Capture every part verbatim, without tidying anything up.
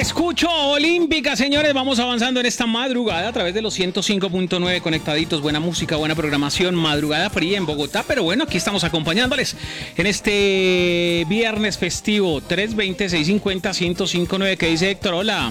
Escucho Olímpica, señores. Vamos avanzando en esta madrugada a través de los ciento cinco punto nueve conectaditos. Buena música, buena programación. Madrugada fría en Bogotá, pero bueno, aquí estamos acompañándoles en este viernes festivo. tres veinte, seiscientos cincuenta, ciento cinco punto nueve. ¿Qué dice Héctor? Hola.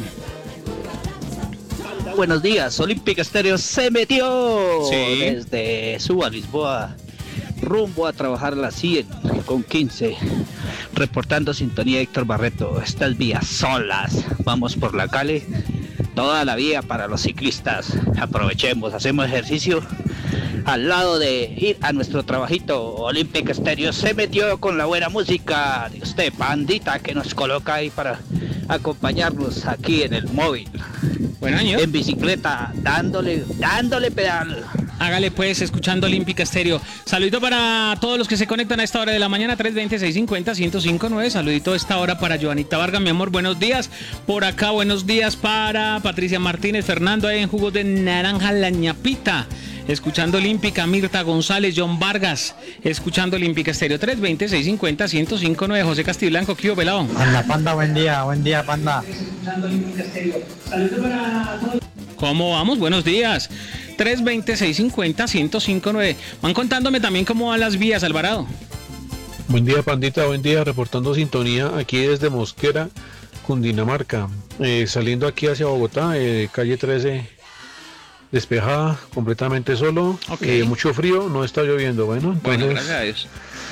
Buenos días, Olímpica Estéreo se metió Sí. desde Suba, Lisboa, rumbo a trabajar a las cien con quince. Reportando sintonía Héctor Barreto. Estas vías solas, vamos por la calle, toda la vía para los ciclistas. Aprovechemos, hacemos ejercicio al lado de ir a nuestro trabajito. Olímpica Estéreo se metió con la buena música de usted, pandita, que nos coloca ahí para acompañarnos aquí en el móvil. Buen año. En bicicleta, dándole, dándole pedal. Hágale pues, escuchando Olímpica Estéreo. Saludito para todos los que se conectan a esta hora de la mañana, tres veinte, seiscientos cincuenta, ciento cinco punto nueve. Saludito a esta hora para Joanita Vargas, mi amor, buenos días. Por acá, buenos días para Patricia Martínez, Fernando ahí en jugos de naranja, la ñapita. Escuchando Olímpica, Mirta González, John Vargas, escuchando Olímpica Estéreo, tres veinte, seiscientos cincuenta, ciento cinco punto nueve. José Castiblanco, ¿qué hubo, pelado? Panda, panda, buen día, buen día, panda. Escuchando Olímpica Estéreo. Saludos para todos. ¿Cómo vamos? Buenos días. tres veinte, seiscientos cincuenta, ciento cinco punto nueve. Van contándome también cómo van las vías, Alvarado. Buen día, pandita, buen día, reportando sintonía aquí desde Mosquera, Cundinamarca. Eh, saliendo aquí hacia Bogotá, eh, calle trece, despejada, completamente solo, Ok. eh, mucho frío, no está lloviendo. Bueno, entonces, Bueno, gracias a Dios.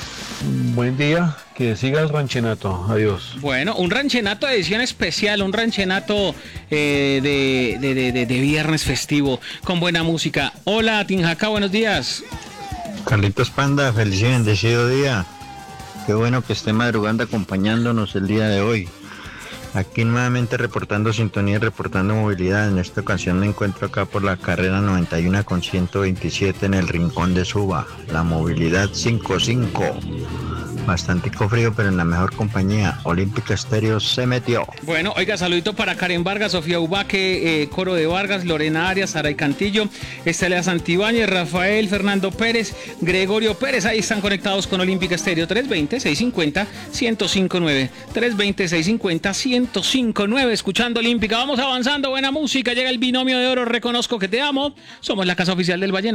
buen día, que siga el ranchenato, adiós. Bueno, un ranchenato de edición especial, un ranchenato eh, de, de, de, de, de viernes festivo, con buena música. Hola, Tinjaca, buenos días. Carlitos Panda, feliz y bendecido día. Qué bueno que esté madrugando acompañándonos el día de hoy. Aquí nuevamente reportando sintonía y reportando movilidad. En esta ocasión me encuentro acá por la carrera noventa y uno con ciento veintisiete en el rincón de Suba. La movilidad cinco cinco. Bastante frío, pero en la mejor compañía. Olímpica Estéreo se metió. Bueno, oiga, saludito para Karen Vargas, Sofía Ubaque, eh, Coro de Vargas, Lorena Arias, Saray Cantillo, Estela Santibáñez, Rafael, Fernando Pérez, Gregorio Pérez. Ahí están conectados con Olímpica Estéreo, tres veinte, seiscientos cincuenta, ciento cinco punto nueve. tres veinte, seiscientos cincuenta, ciento cinco punto nueve. Escuchando Olímpica. Vamos avanzando, buena música. Llega el binomio de oro, reconozco que te amo. Somos la casa oficial del Valle.